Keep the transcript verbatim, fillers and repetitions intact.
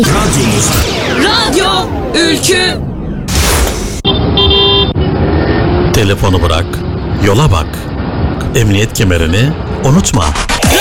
Radyomuz. Radyo Ülkü. Telefonu bırak, yola bak. Emniyet kemerini unutma.